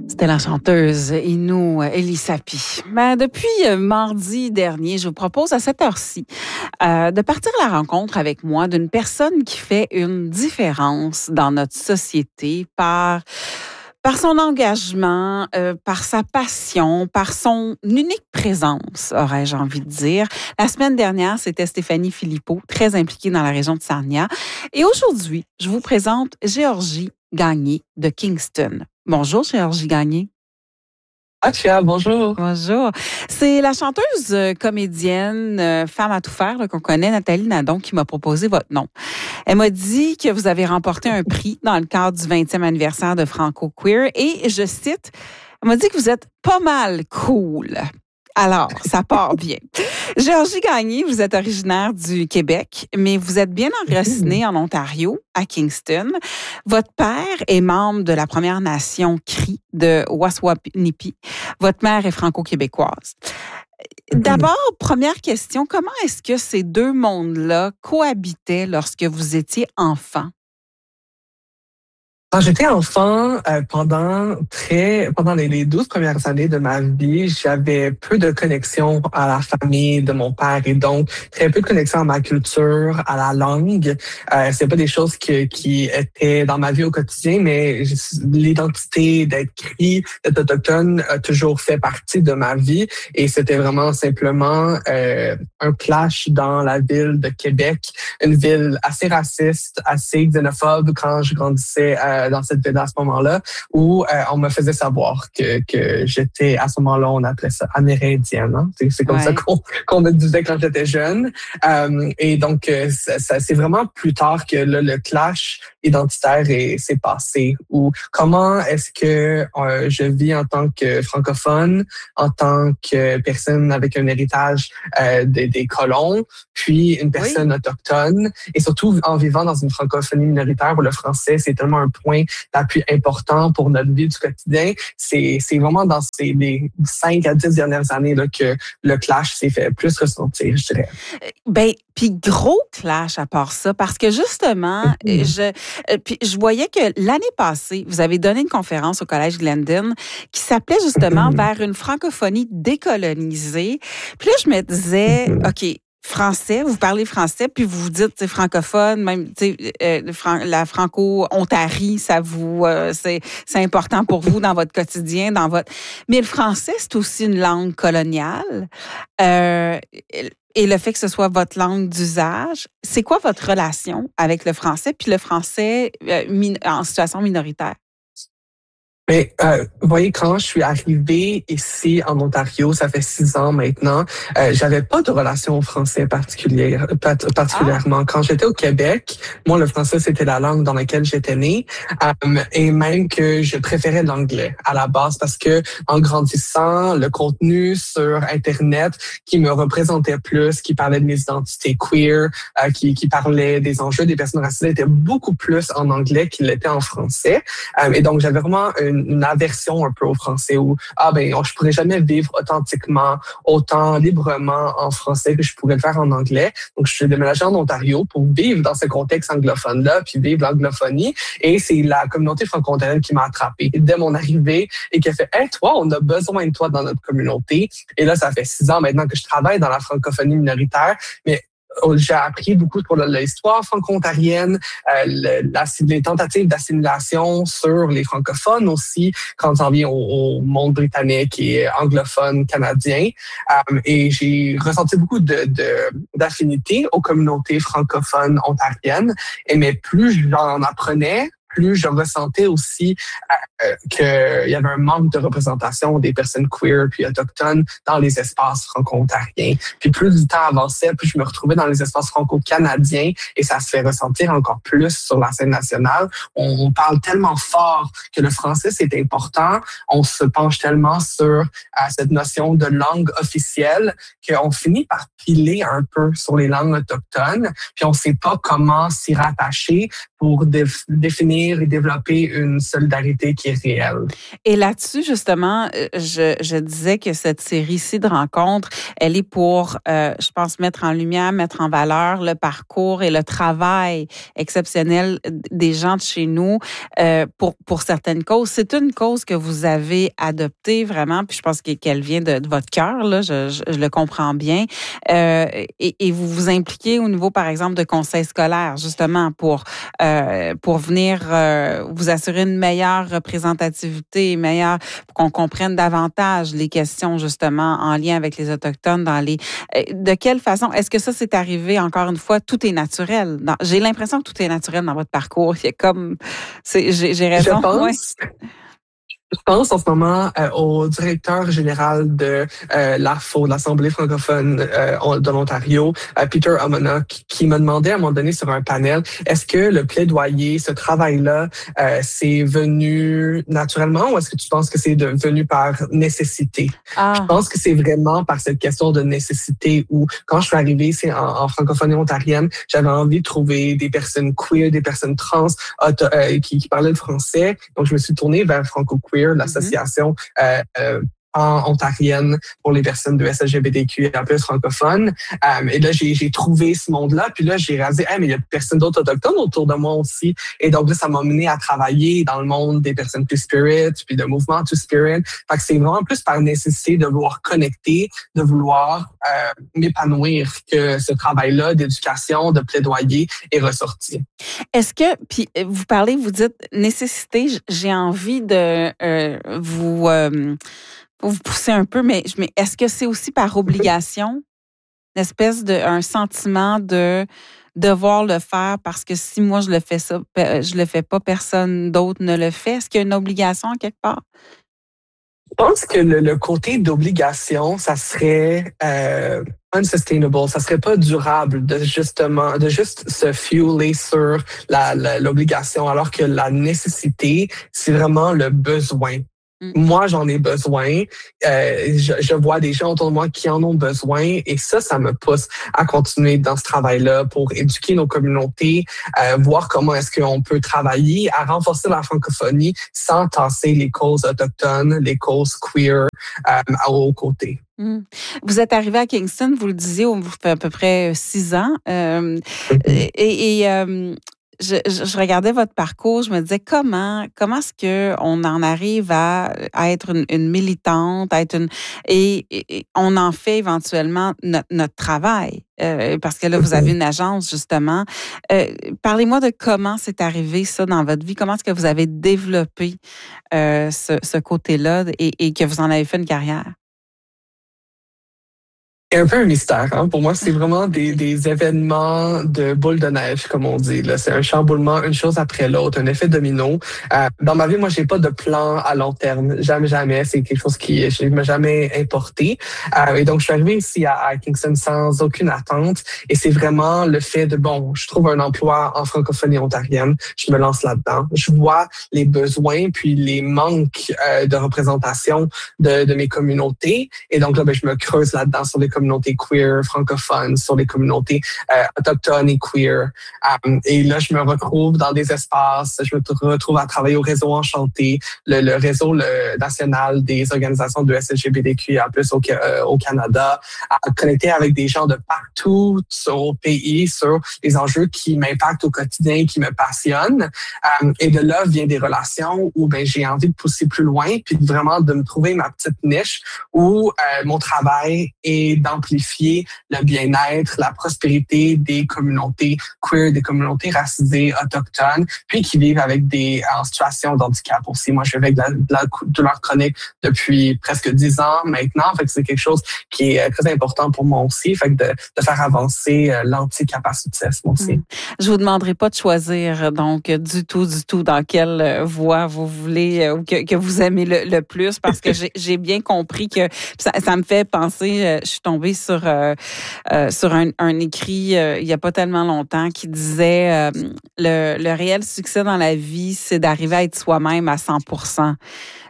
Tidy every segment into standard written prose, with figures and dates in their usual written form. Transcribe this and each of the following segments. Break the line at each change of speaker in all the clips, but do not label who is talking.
C'était la chanteuse Inou Elisapi. Depuis mardi dernier, je vous propose à cette heure-ci de partir à la rencontre avec moi d'une personne qui fait une différence dans notre société par son engagement, par sa passion, par son unique présence, aurais-je envie de dire. La semaine dernière, c'était Stéphanie Philippot, très impliquée dans la région de Sarnia. Et aujourd'hui, je vous présente Géorgie Gagné de Kingston. Bonjour, Géorgie Gagné.
Tia, bonjour.
Bonjour. C'est la chanteuse, comédienne, femme à tout faire là, qu'on connaît, Nathalie Nadon, qui m'a proposé votre nom. Elle m'a dit que vous avez remporté un prix dans le cadre du 20e anniversaire de Franco Queer et, je cite, elle m'a dit que vous êtes pas mal cool. Alors, ça part bien. Géorgie Gagné, vous êtes originaire du Québec, mais vous êtes bien enracinée en Ontario, à Kingston. Votre père est membre de la Première Nation Cri de Waswanipi. Votre mère est franco-québécoise. D'abord, première question, comment est-ce que ces deux mondes-là cohabitaient lorsque vous étiez enfant?
Quand j'étais enfant, pendant les 12 premières années de ma vie, j'avais peu de connexion à la famille de mon père et donc très peu de connexion à ma culture, à la langue. C'est pas des choses qui étaient dans ma vie au quotidien, mais l'identité d'être cri, d'être autochtone a toujours fait partie de ma vie et c'était vraiment simplement un clash dans la ville de Québec, une ville assez raciste, assez xénophobe quand je grandissais dans cette ville à ce moment-là, où on me faisait savoir que j'étais, à ce moment-là, on appelait ça amérindienne. Hein? C'est comme ça qu'on me disait quand j'étais jeune. Et donc, c'est vraiment plus tard que le clash identitaire s'est passé. Ou comment est-ce que je vis en tant que francophone, en tant que personne avec un héritage des colons, puis une personne autochtone, et surtout en vivant dans une francophonie minoritaire où le français, c'est tellement un point d'appui important pour notre vie du quotidien. C'est vraiment dans les 5 à 10 dernières années là, que le clash s'est fait plus ressentir, je dirais.
Puis gros clash à part ça, parce que justement, je voyais que l'année passée, vous avez donné une conférence au Collège Glendon qui s'appelait justement Vers une francophonie décolonisée. Puis là, je me disais, OK, français, vous parlez français, puis vous vous dites francophone, même la franco-ontarie, ça vous c'est important pour vous dans votre quotidien, mais le français, c'est aussi une langue coloniale. Et le fait que ce soit votre langue d'usage, c'est quoi votre relation avec le français, puis le français en situation minoritaire?
Mais vous voyez, quand je suis arrivée ici en Ontario, ça fait 6 ans maintenant, j'avais pas de relation au français particulièrement. Quand j'étais au Québec, moi, le français, c'était la langue dans laquelle j'étais née, et même que je préférais l'anglais à la base parce que en grandissant, le contenu sur Internet qui me représentait plus, qui parlait de mes identités queer, qui parlait des enjeux des personnes racisées, était beaucoup plus en anglais qu'il l'était en français. Et donc, j'avais vraiment une aversion un peu au français où je pourrais jamais vivre authentiquement, autant librement en français que je pourrais le faire en anglais. Donc, je suis déménagé en Ontario pour vivre dans ce contexte anglophone-là, puis vivre l'anglophonie. Et c'est la communauté franco-ontarienne qui m'a attrapé dès mon arrivée et qui a fait « Hey, toi, on a besoin de toi dans notre communauté. » Et là, ça fait 6 ans maintenant que je travaille dans la francophonie minoritaire, mais j'ai appris beaucoup sur l'histoire franco-ontarienne, les tentatives d'assimilation sur les francophones aussi, quand on vient au monde britannique et anglophone canadien. Et j'ai ressenti beaucoup d'affinité aux communautés francophones ontariennes. Mais plus j'en apprenais, plus je ressentais aussi qu'il y avait un manque de représentation des personnes queer puis autochtones dans les espaces franco-ontariens. Puis plus le temps avançait, plus je me retrouvais dans les espaces franco-canadiens et ça se fait ressentir encore plus sur la scène nationale. On parle tellement fort que le français, c'est important. On se penche tellement sur cette notion de langue officielle qu'on finit par piler un peu sur les langues autochtones puis on ne sait pas comment s'y rattacher pour définir s'unir et développer une solidarité qui est réelle.
Et là-dessus, justement, je disais que cette série-ci de rencontres, elle est pour, je pense, mettre en lumière, mettre en valeur le parcours et le travail exceptionnel des gens de chez nous pour certaines causes. C'est une cause que vous avez adoptée vraiment, puis je pense qu'elle vient de votre cœur, là, je le comprends bien. Et vous vous impliquez au niveau, par exemple, de conseils scolaires, justement, pour venir vous assurer une meilleure représentativité, pour qu'on comprenne davantage les questions, justement, en lien avec les Autochtones de quelle façon? Est-ce que ça, c'est arrivé, encore une fois, tout est naturel? J'ai l'impression que tout est naturel dans votre parcours. Il y a comme... J'ai raison?
Je pense... Ouais. Je pense en ce moment au directeur général de l'AFO, de l'Assemblée francophone de l'Ontario, Peter Amona, qui m'a demandé à un moment donné sur un panel, est-ce que le plaidoyer, ce travail-là, c'est venu naturellement ou est-ce que tu penses que c'est venu par nécessité? Je pense que c'est vraiment par cette question de nécessité où, quand je suis arrivée ici en francophonie ontarienne, j'avais envie de trouver des personnes queer, des personnes trans qui parlaient le français. Donc, je me suis tournée vers Franco-Queer, l'association ontarienne pour les personnes de SLGBTQIA+ francophones. Et là, j'ai trouvé ce monde-là. Puis là, j'ai réalisé, mais il y a personne d'autres autochtones autour de moi aussi. Et donc là, ça m'a mené à travailler dans le monde des personnes Two Spirit, puis le mouvement Two Spirit. Fait que c'est vraiment plus par nécessité de vouloir connecter, de vouloir m'épanouir que ce travail-là d'éducation, de plaidoyer est ressorti.
Est-ce que, puis vous dites nécessité, j'ai envie de vous pousser un peu, mais est-ce que c'est aussi par obligation, une espèce un sentiment de devoir le faire parce que si moi je le fais pas, personne d'autre ne le fait? Est-ce qu'il y a une obligation quelque part?
Je pense que le côté d'obligation, ça serait unsustainable, ça serait pas durable de juste se fueler sur l'obligation, alors que la nécessité, c'est vraiment le besoin. Moi, j'en ai besoin. Je vois des gens autour de moi qui en ont besoin et ça me pousse à continuer dans ce travail-là pour éduquer nos communautés, voir comment est-ce qu'on peut travailler à renforcer la francophonie sans tasser les causes autochtones, les causes queer aux côtés.
Vous êtes arrivé à Kingston, vous le disiez, vous fait à peu près 6 ans. Je regardais votre parcours, je me disais comment est-ce que on en arrive à être une militante, et on en fait éventuellement notre travail, parce que là vous avez une agence justement. Parlez-moi de comment c'est arrivé ça dans votre vie, comment est-ce que vous avez développé ce côté-là et que vous en avez fait une carrière.
C'est un peu un mystère. Hein? Pour moi, c'est vraiment des événements de boule de neige, comme on dit. Là. C'est un chamboulement, une chose après l'autre, un effet domino. Dans ma vie, moi, j'ai pas de plan à long terme. Jamais. C'est quelque chose qui je m'a jamais importé. Et donc, je suis arrivée ici à Kingston sans aucune attente. Et c'est vraiment le fait de, je trouve un emploi en francophonie ontarienne. Je me lance là-dedans. Je vois les besoins puis les manques de représentation de mes communautés. Et donc, là, je me creuse là-dedans sur les communautés queer, francophones, sur les communautés autochtones et queer. Et là, je me retrouve dans des espaces, je me retrouve à travailler au réseau Enchanté, le réseau national des organisations de SLGBTQIA+, au Canada, à connecter avec des gens de partout au pays sur les enjeux qui m'impactent au quotidien, qui me passionnent. Et de là vient des relations où j'ai envie de pousser plus loin, puis vraiment de me trouver ma petite niche où mon travail est d'amplifier le bien-être, la prospérité des communautés queer, des communautés racisées, autochtones, puis qui vivent en situation de handicap aussi. Moi, je vis avec de leur chronique depuis presque 10 ans maintenant. Fait que c'est quelque chose qui est très important pour moi aussi. Fait que de faire avancer l'anticapacitisme aussi.
Je vous demanderai pas de choisir donc du tout dans quelle voie vous voulez ou que vous aimez le plus, parce que j'ai bien compris que ça me fait penser. Je suis tombée sur un écrit il y a pas tellement longtemps qui disait le réel succès dans la vie, c'est d'arriver à être soi-même à 100%.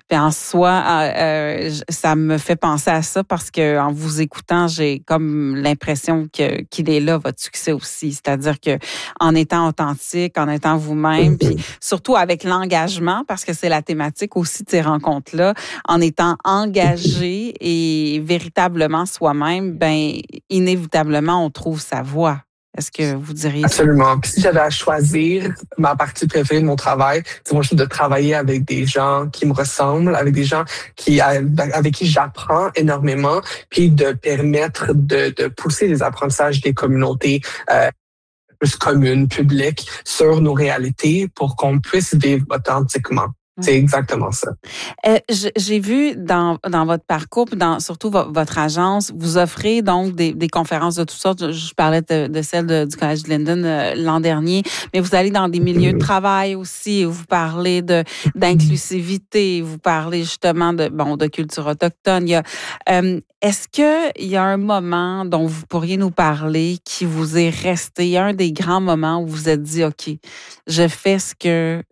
Puis en soi, ça me fait penser à ça parce que en vous écoutant, j'ai comme l'impression qu'il est là votre succès aussi. C'est-à-dire que en étant authentique, en étant vous-même, puis surtout avec l'engagement, parce que c'est la thématique aussi de ces rencontres-là, en étant engagé et véritablement soi-même, ben inévitablement on trouve sa voie. Est-ce que vous diriez ça?
Absolument. Puis si j'avais à choisir ma partie préférée de mon travail, c'est moi de travailler avec des gens qui me ressemblent, avec des gens avec qui j'apprends énormément, puis de permettre de pousser les apprentissages des communautés plus communes, publiques, sur nos réalités pour qu'on puisse vivre authentiquement. C'est exactement ça.
J'ai vu dans votre parcours, puis surtout votre agence, vous offrez donc des conférences de toutes sortes. Je parlais de celle du Collège de Linden l'an dernier, mais vous allez dans des milieux de travail aussi. Vous parlez d'inclusivité, vous parlez justement de culture autochtone. Est-ce qu'il y a un moment dont vous pourriez nous parler qui vous est resté, il y a un des grands moments où vous vous êtes dit, OK, je fais ce que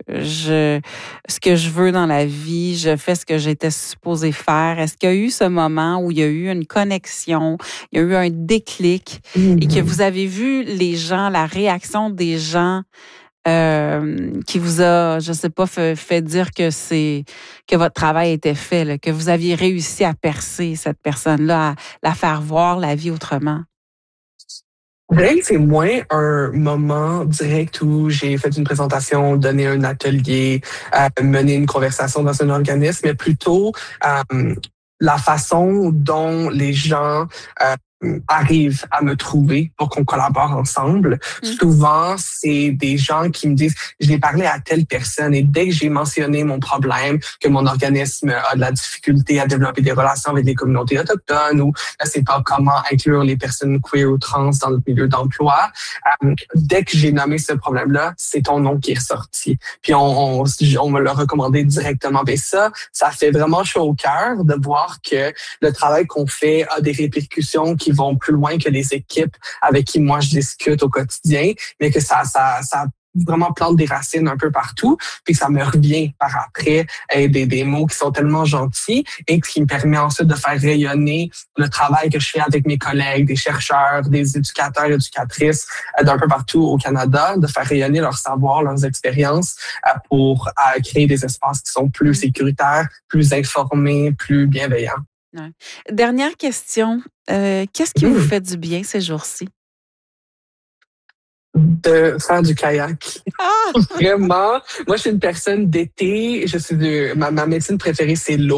je veux dans la vie, je fais ce que j'étais supposée faire. Est-ce qu'il y a eu ce moment où il y a eu une connexion, il y a eu un déclic et que vous avez vu les gens, la réaction des gens qui vous a, je sais pas, fait dire que votre travail était fait, là, que vous aviez réussi à percer cette personne-là, à la faire voir la vie autrement?
Je dirais que c'est moins un moment direct où j'ai fait une présentation, donné un atelier, mené une conversation dans un organisme, mais plutôt la façon dont les gens arrivent à me trouver pour qu'on collabore ensemble. Souvent, c'est des gens qui me disent, je l'ai parlé à telle personne et dès que j'ai mentionné mon problème, que mon organisme a de la difficulté à développer des relations avec les communautés autochtones ou je sais pas comment inclure les personnes queer ou trans dans le milieu d'emploi, dès que j'ai nommé ce problème-là, c'est ton nom qui est ressorti. Puis on me l'a recommandé directement. Et ça fait vraiment chaud au cœur de voir que le travail qu'on fait a des répercussions qui vont plus loin que les équipes avec qui moi je discute au quotidien, mais que ça vraiment plante des racines un peu partout, puis ça me revient par après des mots qui sont tellement gentils et qui me permet ensuite de faire rayonner le travail que je fais avec mes collègues, des chercheurs, des éducateurs, éducatrices d'un peu partout au Canada, de faire rayonner leur savoir, leurs expériences pour créer des espaces qui sont plus sécuritaires, plus informés, plus bienveillants.
Ouais. Dernière question. Qu'est-ce qui vous fait du bien ces jours-ci?
De faire du kayak.
Ah!
Vraiment. Moi, je suis une personne d'été. Ma médecine préférée, c'est l'eau.